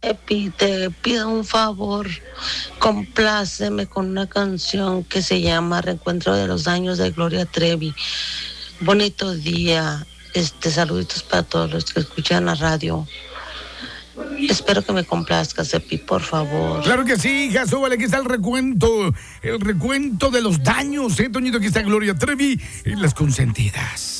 Epi, te pido un favor, compláceme con una canción que se llama Reencuentro de los Daños de Gloria Trevi. Bonito día, saluditos para todos los que escuchan la radio. Espero que me complazcas, Epi, por favor. Claro que sí, hija, súbale, aquí está el recuento de los daños, Toñito, aquí está Gloria Trevi y las consentidas.